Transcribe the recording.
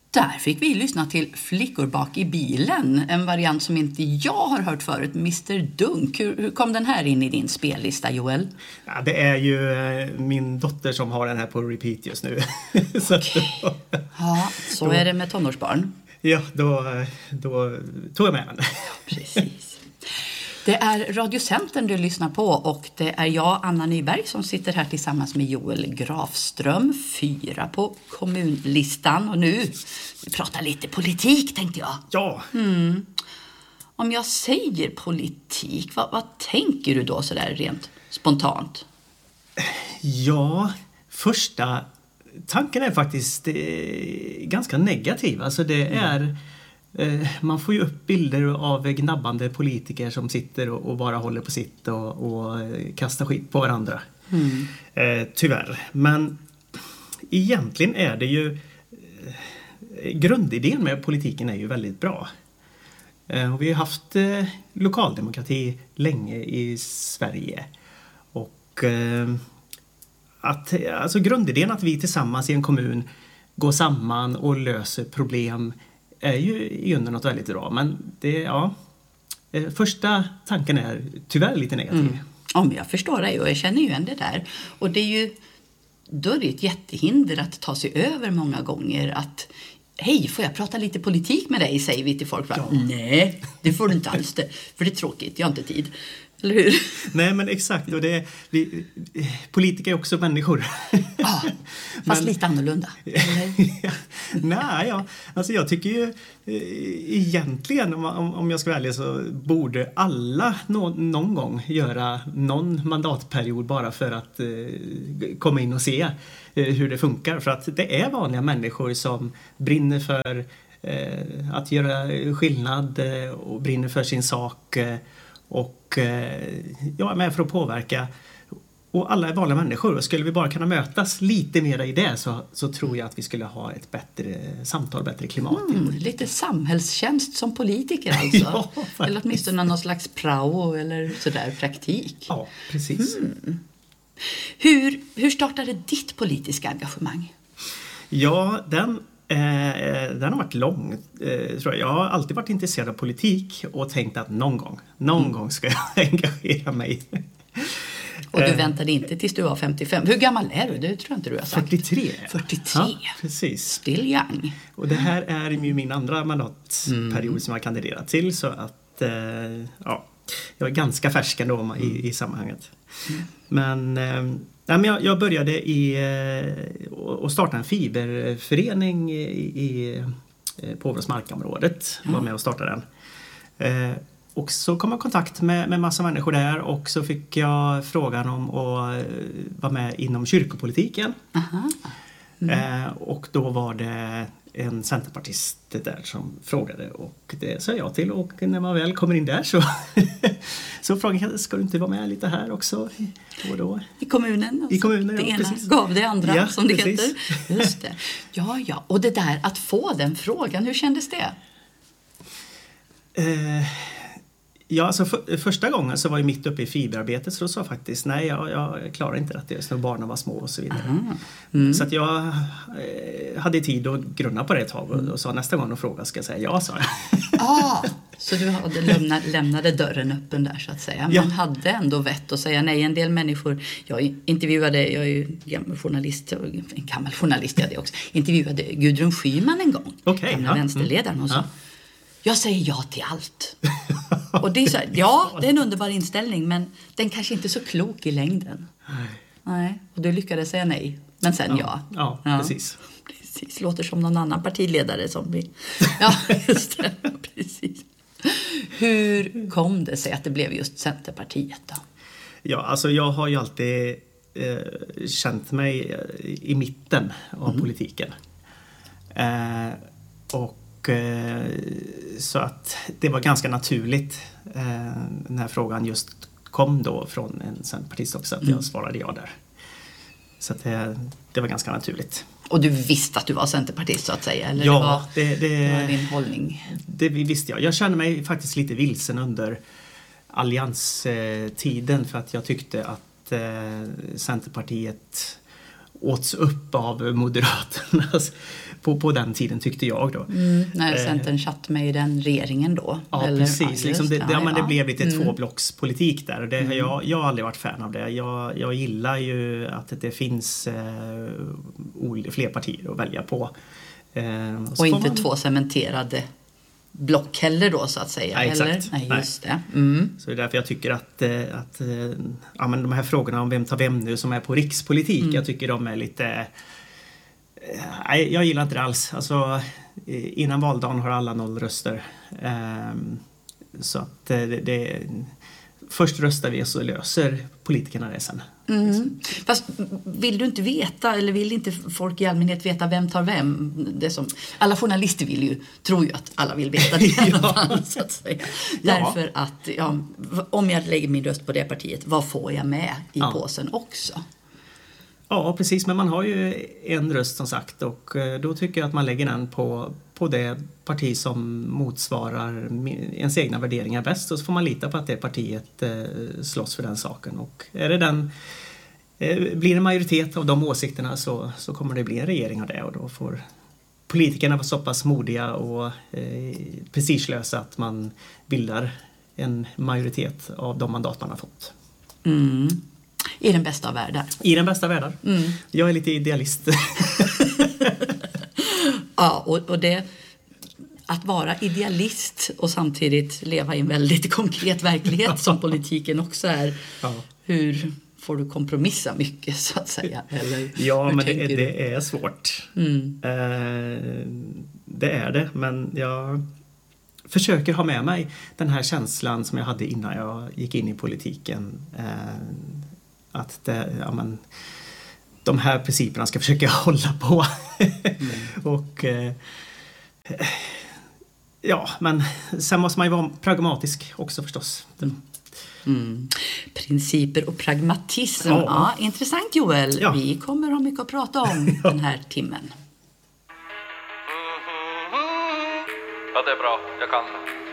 Där fick vi lyssna till Flickor bak i bilen, en variant som inte jag har hört förut, Mr. Dunk. Hur kom den här in i din spellista, Joel? Ja, det är ju min dotter som har den här på repeat just nu. Ja, så är det med tonårsbarn. Ja, då tog jag med den. Precis. Det är Radio Centern du lyssnar på och det är jag, Anna Nyberg, som sitter här tillsammans med Joel Grafström, 4 på kommunlistan. Och nu vi pratar lite politik, tänkte jag. Ja. Om jag säger politik, vad tänker du då sådär rent spontant? Ja, första tanken är faktiskt ganska negativ. Alltså det är... Man får ju upp bilder av gnabbande politiker som sitter och bara håller på sitt och kastar skit på varandra. Tyvärr. Men egentligen är det ju... Grundidén med politiken är ju väldigt bra. Vi har haft lokaldemokrati länge i Sverige. Och alltså grundidén att vi tillsammans i en kommun går samman och löser problem är ju i grunden något väldigt bra. Men första tanken är tyvärr lite negativ. Ja, men jag förstår det och jag känner ju igen det där. Och det är ju då är det ett jättehinder att ta sig över många gånger att hej, får jag prata lite politik med dig, säger vi till folk. Ja. Nej, det får du inte alls det, för det är tråkigt, jag har inte tid. Eller hur? Nej, men exakt. Och politiker är också människor. Ja, fast lite annorlunda. Nej, alltså jag tycker ju egentligen, om jag ska välja, så borde alla någon gång göra någon mandatperiod bara för att komma in och se hur det funkar. För att det är vanliga människor som brinner för att göra skillnad och brinner för sin sak och jag är med för att påverka. Och alla är vanliga människor. Och skulle vi bara kunna mötas lite mer i det så tror jag att vi skulle ha ett bättre samtal, bättre klimat. Lite samhällstjänst som politiker alltså. Ja, eller åtminstone någon slags prao eller sådär praktik. Ja, precis. Hur startade ditt politiska engagemang? Ja, den har varit lång, tror jag. Jag har alltid varit intresserad av politik och tänkt att någon gång ska jag engagera mig. Och du väntade inte tills du var 55. Hur gammal är du? Det tror jag inte du har sagt. 43. 43? Ja, precis. Still young. Och det här är ju min andra mandatperiod som jag kandiderat till. Så att, jag är ganska färsk ändå i sammanhanget. Men jag började och starta en fiberförening på Åvros markområdet. Var med och startade den. Och så kom jag i kontakt med massa människor där och så fick jag frågan om att vara med inom kyrkopolitiken. Och då var det en centerpartist där som frågade och det sa jag till, och när man väl kommer in där så frågade jag, ska du inte vara med lite här också? Och då, I kommunen? Alltså. I kommunen, det ja, ena precis. Gav det andra, som det precis. heter. Just det. Ja. Och det där att få den frågan, hur kändes det? Ja, alltså första gången så var jag mitt uppe i fiberarbetet, så då sa jag faktiskt nej, jag klarar inte det när barnen var små och så vidare. Så att jag hade tid att grunna på det ett tag och sa nästa gång och frågade ska jag säga ja, sa jag. Så du lämnade dörren öppen där så att säga. Men hade ändå vett att säga nej. En del människor, jag är ju gammal journalist jag det också, intervjuade Gudrun Schyman en gång. Gamla vänsterledaren och så. Jag säger ja till allt. Och det är så här, det är en underbar inställning, men den kanske inte är så klok i längden. Nej. Och du lyckades säga nej, men sen ja. Precis. Precis, låter som någon annan partiledare som vi... Ja, just det, precis. Hur kom det sig att det blev just Centerpartiet då? Ja, alltså jag har ju alltid känt mig i mitten av politiken. Så att det var ganska naturligt när frågan just kom då från en centerpartist också, att jag svarade ja där. Så att det var ganska naturligt. Och du visste att du var centerpartist så att säga? Eller ja, det var din hållning? Det visste jag. Jag kände mig faktiskt lite vilsen under allianstiden för att jag tyckte att Centerpartiet åts upp av Moderaterna på den tiden, tyckte jag då. När Centern satt med i den regeringen då. Ja, eller? precis. Ja, liksom det blev lite tvåblockspolitik där. Och det har jag har aldrig varit fan av det. Jag gillar ju att det finns fler partier att välja på. Och inte två cementerade block heller då, så att säga. Ja, exakt. Eller? Nej, just det. Så det är därför jag tycker att men de här frågorna om vem tar vem nu som är på rikspolitik, jag tycker de är lite... Nej, jag gillar inte det alls. Alltså, innan valdagen har alla 0 röster. Så att först röstar vi så löser politikerna det sen. Fast vill du inte veta, eller vill inte folk i allmänhet veta vem tar vem? Det som, alla journalister tror ju att alla vill veta det i alla fall, så att säga. Därför att om jag lägger min röst på det partiet, vad får jag med i påsen också? Ja, precis, men man har ju en röst som sagt, och då tycker jag att man lägger den på det parti som motsvarar ens egna värderingar bäst, och så får man lita på att det partiet slåss för den saken, och är det blir det majoritet av de åsikterna så kommer det bli en regering av det, och då får politikerna vara så pass modiga och prestigelösa att man bildar en majoritet av de mandat man har fått. I den bästa av världar. I den bästa världar. Jag är lite idealist. Ja, och det... Att vara idealist och samtidigt leva i en väldigt konkret verkverklighet som politiken också är. Ja. Hur får du kompromissa mycket, så att säga? Eller, ja, men det är svårt. Det är det, men jag försöker ha med mig den här känslan som jag hade innan jag gick in i politiken. Att de här principerna ska försöka hålla på. Och men sen måste man ju vara pragmatisk också förstås. Principer och pragmatism. Ja, intressant, Joel. Ja. Vi kommer ha mycket att prata om den här timmen. Ja, det är bra. Jag kan.